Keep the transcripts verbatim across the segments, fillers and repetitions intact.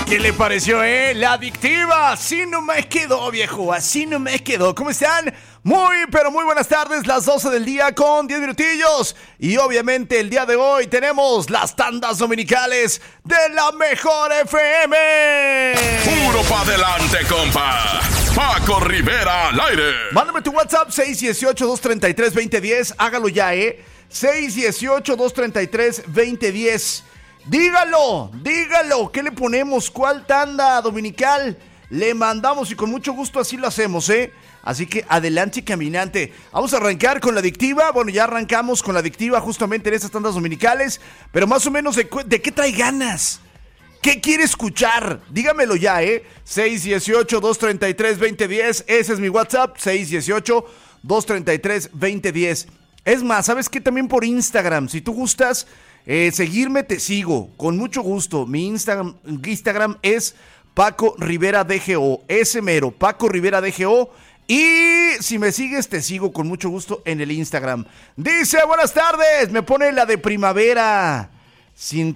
¿Qué le pareció, eh? La adictiva. Así no me quedó, viejo. Así no me quedó. ¿Cómo están? Muy, pero muy buenas tardes. Las doce del día con diez minutillos. Y obviamente el día de hoy tenemos las tandas dominicales de la mejor F M. Puro pa' adelante, compa. Paco Rivera al aire. Mándame tu WhatsApp seis uno ocho, dos tres tres, dos cero uno cero. Hágalo ya, eh. seis uno ocho, dos tres tres, dos cero uno cero. Dígalo, dígalo, ¿qué le ponemos? ¿Cuál tanda dominical le mandamos? Y con mucho gusto así lo hacemos, ¿eh? Así que adelante, caminante. Vamos a arrancar con la adictiva. Bueno, ya arrancamos con la adictiva justamente en estas tandas dominicales. Pero más o menos, ¿de, de qué trae ganas? ¿Qué quiere escuchar? Dígamelo ya, ¿eh? seis uno ocho, dos tres tres, dos cero uno cero. Ese es mi WhatsApp, seis uno ocho, dos tres tres, dos cero uno cero. Es más, ¿sabes qué? También por Instagram, si tú gustas... Eh, seguirme, te sigo, con mucho gusto. Mi Instagram, Instagram es Paco Rivera D G O, ese mero, Paco Rivera D G O. Y si me sigues, te sigo con mucho gusto en el Instagram. Dice, buenas tardes, me pone la de primavera. Sin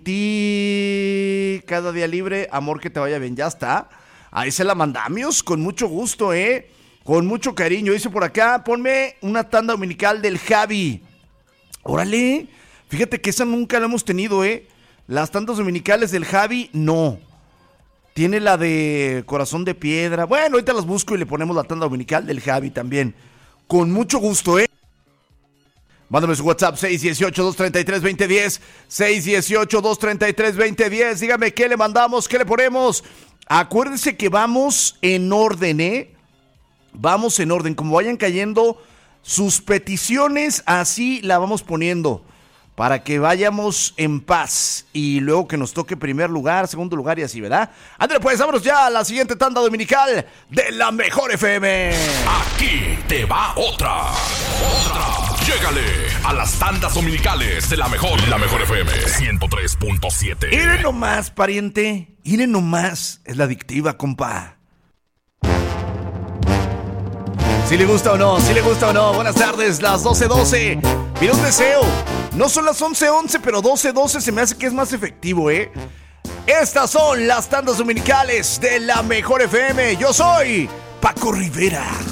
ti, cada día libre, amor que te vaya bien, ya está. Ahí se la mandamos, con mucho gusto, eh, con mucho cariño. Dice por acá, ponme una tanda dominical del Javi. Órale. Fíjate que esa nunca la hemos tenido, ¿eh? Las tandas dominicales del Javi, no. Tiene la de Corazón de Piedra. Bueno, ahorita las busco y le ponemos la tanda dominical del Javi también. Con mucho gusto, ¿eh? Mándame su WhatsApp, seis uno ocho, dos tres tres, dos cero uno cero. seis uno ocho, dos tres tres, dos cero uno cero. Dígame qué le mandamos, qué le ponemos. Acuérdense que vamos en orden, ¿eh? Vamos en orden. Como vayan cayendo sus peticiones, así la vamos poniendo. Para que vayamos en paz y luego que nos toque primer lugar, segundo lugar y así, ¿verdad? André, pues vámonos ya a la siguiente tanda dominical de la mejor F M. Aquí te va otra. Otra. Llégale a las tandas dominicales de la mejor. La mejor F M ciento tres punto siete. Miren nomás, pariente. Miren nomás. Es la adictiva, compa. Si le gusta o no, si le gusta o no. Buenas tardes, las doce doce. Mira un deseo. No son las once once, pero doce doce se me hace que es más efectivo, ¿eh? Estas son las tandas dominicales de la mejor F M. Yo soy Paco Rivera.